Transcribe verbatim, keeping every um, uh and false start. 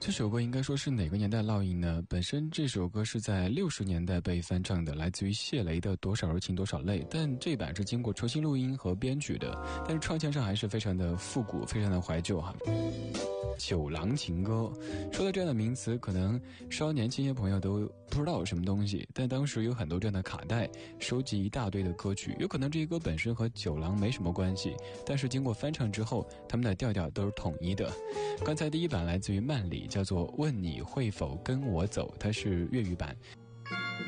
这首歌应该说是哪个年代烙印呢？本身这首歌是在六十年代被翻唱的，来自于谢雷的《多少柔情多少泪》，但这版是经过重新录音和编曲的，但是唱腔上还是非常的复古，非常的怀旧哈。酒廊情歌，说到这样的名词，可能稍年轻些朋友都不知道有什么东西，但当时有很多这样的卡带，收集一大堆的歌曲，有可能这些歌本身和酒廊没什么关系，但是经过翻唱之后，他们的调调都是统一的。刚才第一版来自于曼里，叫做《问你会否跟我走》，它是粤语版。